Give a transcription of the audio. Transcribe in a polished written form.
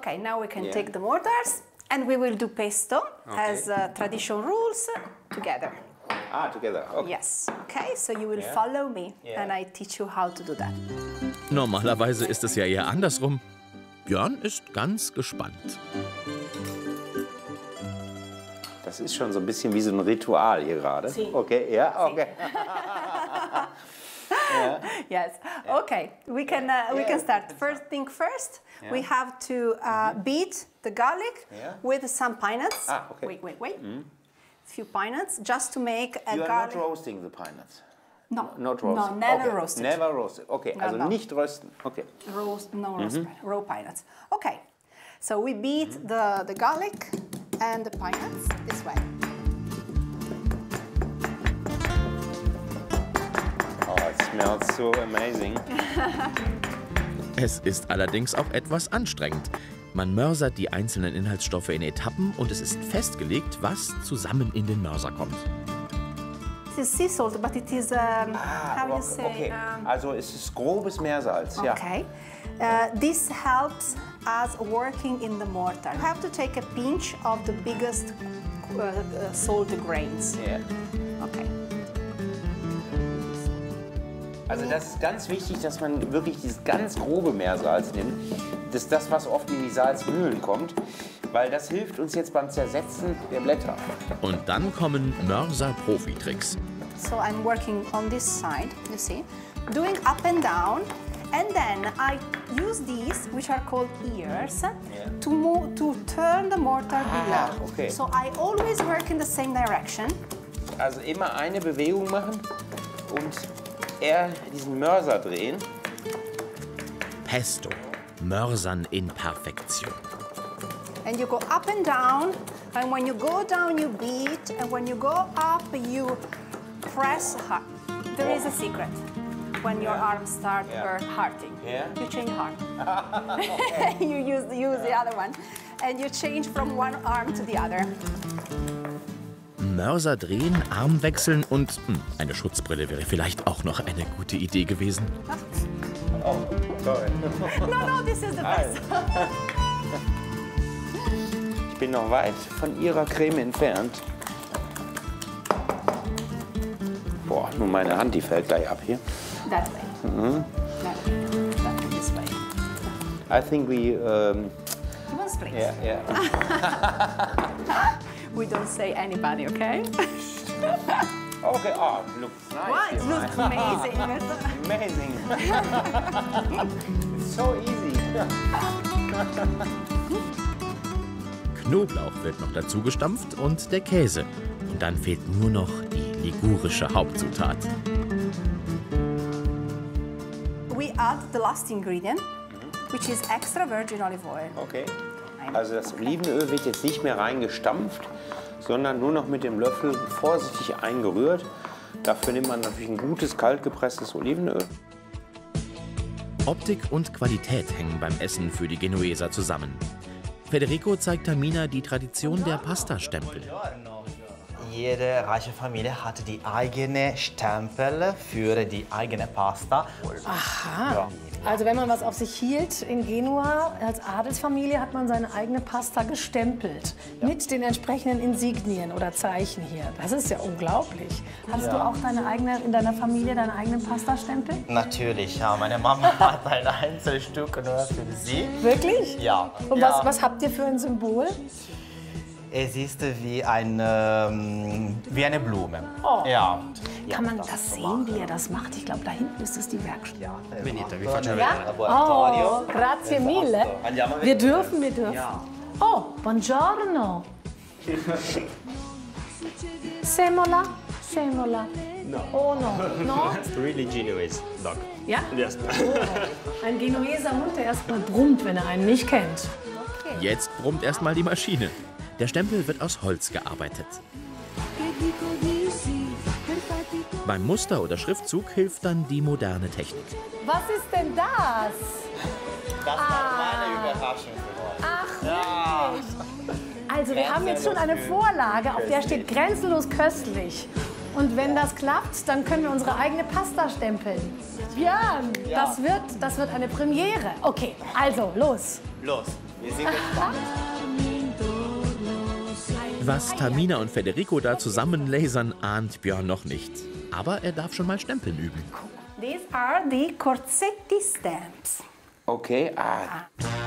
Okay, now we can take the mortars and we will do pesto as tradition rules together. Ah, together. Okay. Yes. Okay, so you will follow me and I teach you how to do that. Normalerweise ist es ja eher andersrum. Björn ist ganz gespannt. Das ist schon so ein bisschen wie so ein Ritual hier gerade. Sí. Okay, ja, okay. Yes. Okay, we can start. First thing first, we have to beat the garlic with some pine nuts. Ah, okay. Wait. Few pine nuts just to make a You are garlic. not roasting the pine nuts? No, Not roasted. no, never okay. roasted. Never roasted. Okay, No, also no. nicht rösten. Okay. Raw pine nuts. Okay, so we beat the garlic and the pine nuts this way. Oh, it smells so amazing. Es ist allerdings auch etwas anstrengend. Man mörsert die einzelnen Inhaltsstoffe in Etappen und es ist festgelegt, was zusammen in den Mörser kommt. This is sea salt, but it is, how you say? Okay, also es ist grobes Meersalz. Ja. Okay. This helps us working in the mortar. You have to take a pinch of the biggest salt grains. Ja. Okay. Also das ist ganz wichtig, dass man wirklich dieses ganz grobe Meersalz nimmt. Das ist das, was oft in die Salzmühlen kommt, weil das hilft uns jetzt beim Zersetzen der Blätter. Und dann kommen Mörser-Profi-Tricks. So I'm working on this side, you see, doing up and down, and then I use these, which are called ears, to turn the mortar below. Okay. So I always work in the same direction. Also immer eine Bewegung machen und eher diesen Mörser drehen. Pesto. Mörsern in Perfektion. And you go up and down, and when you go down you beat, and when you go up you press hard. There is a secret. When your arms start hurting, you change arm. You use the other one, and you change from one arm to the other. Mörser drehen, Arm wechseln und eine Schutzbrille wäre vielleicht auch noch eine gute Idee gewesen. Oh, sorry. No, this is the best. Ich bin noch weit von Ihrer Creme entfernt. Boah, nur meine Hand, die fällt gleich ab hier. That way. That way. This way. I think we... You want split? yeah. We don't say anybody, okay? Okay, oh, looks nice. Wow, it looks amazing. Amazing. It's so easy. Knoblauch wird noch dazu gestampft und der Käse. Und dann fehlt nur noch die ligurische Hauptzutat. We add the last ingredient, which is extra virgin olive oil. Okay. Also das Olivenöl wird jetzt nicht mehr reingestampft, sondern nur noch mit dem Löffel vorsichtig eingerührt. Dafür nimmt man natürlich ein gutes, kalt gepresstes Olivenöl. Optik und Qualität hängen beim Essen für die Genueser zusammen. Federico zeigt Tamina die Tradition der Pastastempel. Jede reiche Familie hat die eigene Stempel für die eigene Pasta. Aha. Ja. Also wenn man was auf sich hielt in Genua, als Adelsfamilie hat man seine eigene Pasta gestempelt. Mit den entsprechenden Insignien oder Zeichen hier. Das ist ja unglaublich. Hast du auch in deiner Familie deinen eigenen Pastastempel? Natürlich, ja. Meine Mama hat ein Einzelstück nur für sie. Wirklich? Ja. Und ja. was habt ihr für ein Symbol? Es ist wie eine Blume. Oh. Ja. Kann man das sehen, wie er das macht? Ich glaube, da hinten ist es die Werkstatt. Ja. Oh, grazie mille. Wir dürfen. Oh, buongiorno. Semola? No. Oh, no. Really Genoese dog. Ja? Yes. Oh, ein Genueser Hund, der erstmal brummt, wenn er einen nicht kennt. Jetzt brummt erstmal die Maschine. Der Stempel wird aus Holz gearbeitet. Beim Muster oder Schriftzug hilft dann die moderne Technik. Was ist denn das? Das war meine Überraschung für heute. Ach, wirklich? Also wir haben jetzt schon eine Vorlage, auf der steht grenzenlos köstlich. Und wenn das klappt, dann können wir unsere eigene Pasta stempeln. Björn, das wird eine Premiere. Okay, also los. Los. Wir sind gespannt. Was Tamina und Federico da zusammen lasern, ahnt Björn noch nicht. Aber er darf schon mal Stempeln üben. These are the Corsetti stamps. Okay,